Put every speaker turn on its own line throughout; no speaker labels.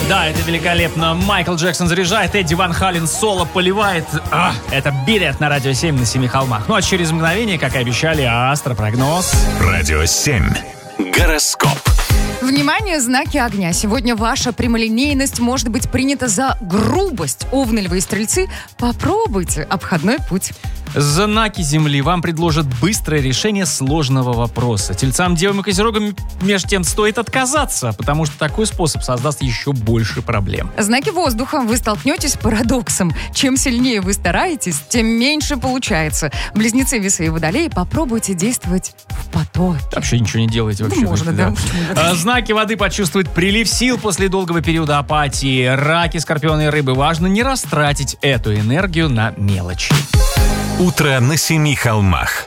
Да, это великолепно. Майкл Джексон заряжает, Эдди Ван Хален соло поливает. Это Beat It на Радио 7 на Семи холмах. Ну а через мгновение, как и обещали, астропрогноз.
Радио 7. Гороскоп.
Внимание, знаки огня. Сегодня ваша прямолинейность может быть принята за грубость. Овны, львы и стрельцы, попробуйте обходной путь.
Знаки Земли вам предложат быстрое решение сложного вопроса. Тельцам, девам и козерогам между тем стоит отказаться, потому что такой способ создаст еще больше проблем.
Знаки воздуха. Вы столкнетесь с парадоксом. Чем сильнее вы стараетесь, тем меньше получается. Близнецы, весы и водолеи, попробуйте действовать в потоке.
Вообще ничего не делайте. Вообще,
можно, да.
Знаки воды почувствуют прилив сил после долгого периода апатии. Раки, скорпионы и рыбы. Важно не растратить эту энергию на мелочи.
Утро на Семи холмах.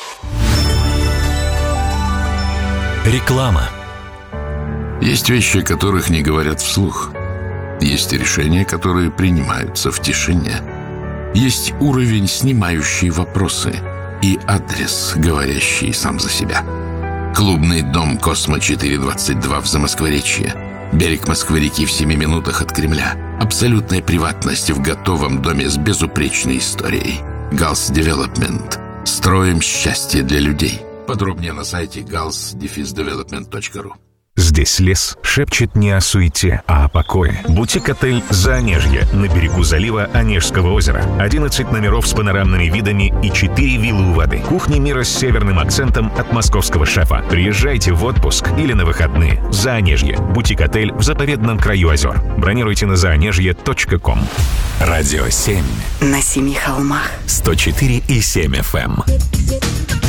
Реклама.
Есть вещи, о которых не говорят вслух. Есть решения, которые принимаются в тишине. Есть уровень, снимающий вопросы, и адрес, говорящий сам за себя. Клубный дом «Космо-422» в Замоскворечье. Берег Москвы-реки в 7 минутах от Кремля. Абсолютная приватность в готовом доме с безупречной историей. Галс Девелопмент. Строим счастье для людей. Подробнее на сайте gals-development.ru.
Здесь лес шепчет не о суете, а о покое. Бутик-отель «Заонежье» на берегу залива Онежского озера. 11 номеров с панорамными видами и 4 виллы у воды. Кухня мира с северным акцентом от московского шефа. Приезжайте в отпуск или на выходные. «Заонежье» – бутик-отель в заповедном краю озер. Бронируйте на zaonежье.com. Радио 7.
На Семи холмах.
104,7 FM.